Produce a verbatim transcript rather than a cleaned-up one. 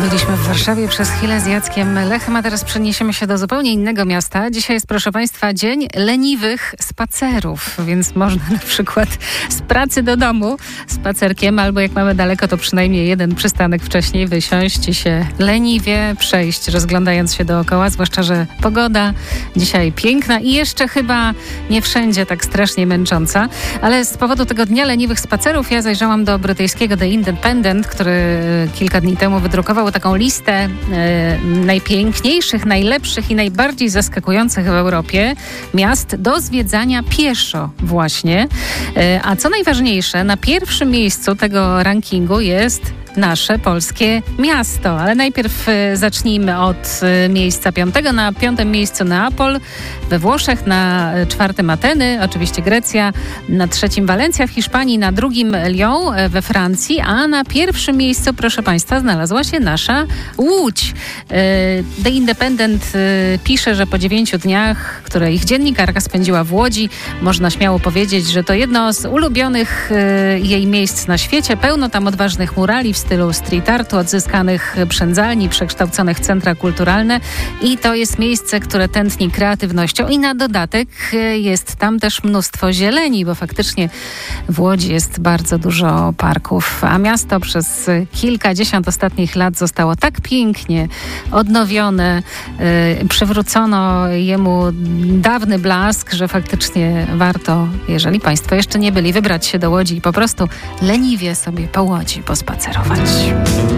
Byliśmy w Warszawie przez chwilę z Jackiem Lechem, a teraz przeniesiemy się do zupełnie innego miasta. Dzisiaj jest, proszę Państwa, dzień leniwych spacerów, więc można na przykład z pracy do domu spacerkiem, albo jak mamy daleko, to przynajmniej jeden przystanek wcześniej wysiąść i się leniwie przejść, rozglądając się dookoła, zwłaszcza, że pogoda dzisiaj piękna i jeszcze chyba nie wszędzie tak strasznie męcząca, ale z powodu tego dnia leniwych spacerów ja zajrzałam do brytyjskiego The Independent, który kilka dni temu wydrukował taką listę e, najpiękniejszych, najlepszych i najbardziej zaskakujących w Europie miast do zwiedzania pieszo właśnie. E, a co najważniejsze, na pierwszym miejscu tego rankingu jest nasze polskie miasto. Ale najpierw e, zacznijmy od e, miejsca piątego. Na piątym miejscu Neapol we Włoszech, na e, czwartym Ateny, oczywiście Grecja, na trzecim Walencja w Hiszpanii, na drugim Lyon e, we Francji, a na pierwszym miejscu, proszę Państwa, znalazła się nasza Łódź. E, The Independent e, pisze, że po dziewięciu dniach, które ich dziennikarka spędziła w Łodzi, można śmiało powiedzieć, że to jedno z ulubionych e, jej miejsc na świecie. Pełno tam odważnych murali w stylu street artu, odzyskanych przędzalni, przekształconych centra kulturalne i to jest miejsce, które tętni kreatywnością i na dodatek jest tam też mnóstwo zieleni, bo faktycznie w Łodzi jest bardzo dużo parków, a miasto przez kilkadziesiąt ostatnich lat zostało tak pięknie odnowione, yy, przywrócono jemu dawny blask, że faktycznie warto, jeżeli Państwo jeszcze nie byli, wybrać się do Łodzi i po prostu leniwie sobie po Łodzi pospacerować.